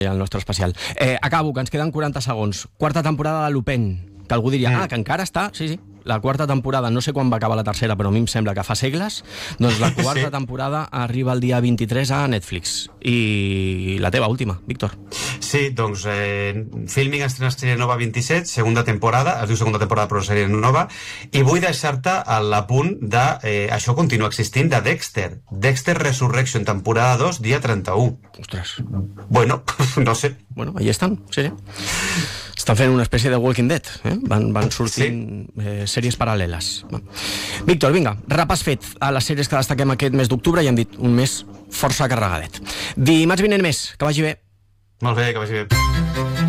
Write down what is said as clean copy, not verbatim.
el nostre especial. Acabo, que ens queden 40 segons. Quarta temporada de Lupin, que algú diria, que encara està... Sí, la quarta temporada, no sé quan va acabar la tercera, però a mi em sembla que fa segles. Doncs la quarta temporada arriba el dia 23 a Netflix. I la teva última, Víctor. Sí, doncs Filming estrena sèrie nova 27, segona temporada, es diu segona temporada però sèrie nova, i vull deixar-te a l'apunt de això continua existint, de Dexter Resurrection, temporada 2, dia 31. Ostres. Bueno, no sé. Bueno, ahí estan, sí. Estan fent una espècie de Walking Dead, van sortint sèries paral·leles. Víctor, vinga, repàs fet a les sèries que destaquem aquest mes d'octubre i hem dit un mes força carregadet. Dimarts vinent més, que vagi bé. Molt bé, que vagi bé.